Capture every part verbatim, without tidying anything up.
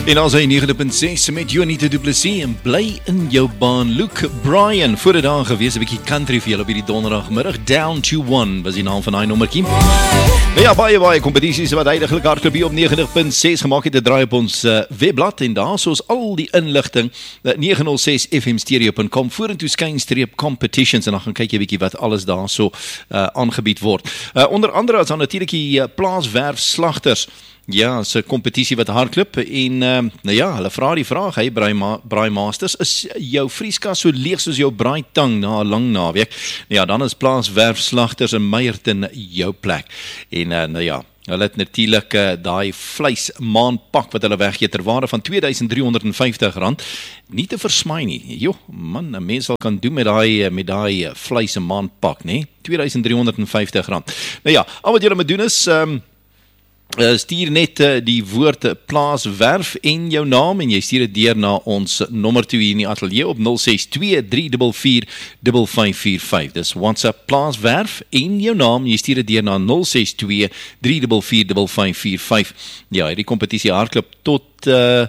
En als hy nege punt ses met Jonita Du Plessis en bly in jou baan. Luke Bryan, voor dit aan gewees, 'n bietjie country vir julle op hierdie donderdagmiddag. Down to One was die naam van daai nommertjie. Nou ja, baie baie kompetisies wat heidaglik hardloop hier op nege punt ses gemaak het, 'n draai op ons uh, webblad en daar soos al die inligting uh, nege nul ses f m stereo punt com vorentoe skynstreep competitions en dan gaan kyk jy 'n bietjie wat alles daar so uh, aangebied word. Uh, onder andere as dan natuurlik die uh, plaaswerfslagters. Ja, so 'n kompetisie wat hardloop en uh, nou ja, hulle vra die vraag, hey Braai Ma Braai Masters, is jou vrieskas so leeg soos jou braaitang na 'n lang naweek? Nou ja, dan is plaaswerfslagters in Meyerton jou plek. En uh, nou ja, hulle het natuurlik uh, daai vleis maandpak wat hulle weggee ter waarde van twee duisend drie honderd en vyftig rand. Nie te versmy nie. Jo, man, 'n mens sal kan doen met daai met daai vleis maandpak, nê? twee duisend drie honderd en vyftig rand. Nou ja, al wat julle moet doen is um, Uh, stuur net uh, die woord uh, plaaswerf en jou naam en jy stuur dit deur na ons nommer toe hier in die ateljee op nul ses twee drie vier vier vyf vyf vier vyf. Dis WhatsApp plaaswerf en jou naam, jy stuur dit deur na nul ses twee drie vier vier vyf vyf vier vyf. Ja, hierdie kompetisie hardloop tot uh,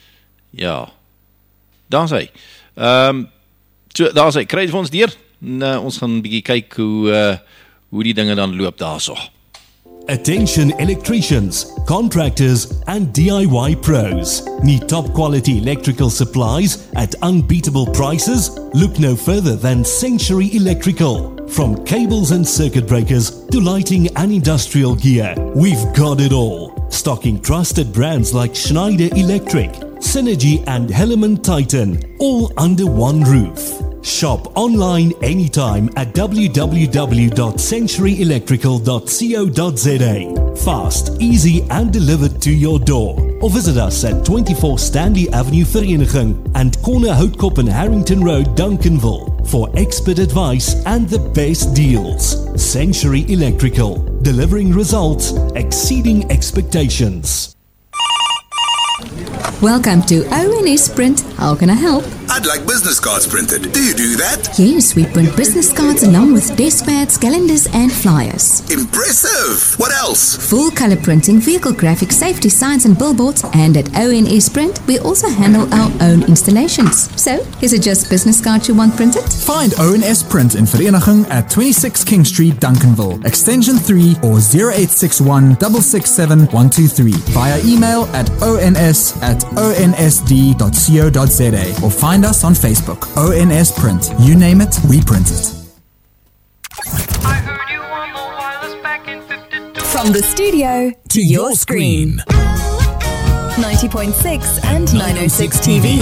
ja, daar's hy. Ehm um, so daar's hy. Kry dit vir ons deur. Nou, ons gaan 'n bietjie kyk hoe uh, hoe die dinge dan loop daarso. Attention electricians, contractors and D I Y pros. Need top quality electrical supplies at unbeatable prices? Look no further than Century Electrical. From cables and circuit breakers to lighting and industrial gear, we've got it all. Stocking trusted brands like Schneider Electric, Synergy and Hellman Titan, all under one roof. Shop online anytime at w w w dot century electrical dot co dot z a. Fast, easy and delivered to your door. Or visit us at twenty-four Stanley Avenue Vereniging and Corner Houtkop and Harrington Road, Duncanville for expert advice and the best deals. Century Electrical, delivering results exceeding expectations. Welcome to O N S Print. How can I help? I'd like business cards printed. Do you do that? Yes, we print business cards along with desk pads, calendars and flyers. Impressive! What else? Full color printing, vehicle graphics, safety signs and billboards. And at O N S Print, we also handle our own installations. So, is it just business cards you want printed? Find O N S Print in Vereniging at twenty-six King Street, Duncanville, extension three or zero eight six one, six six seven, one two three. Via email at ons at o n s d dot co dot z a or find us on Facebook. O N S Print. You name it, we print it. I heard you on the wireless back in fifty-two. From the studio to your screen. ninety point six and nine oh six T V.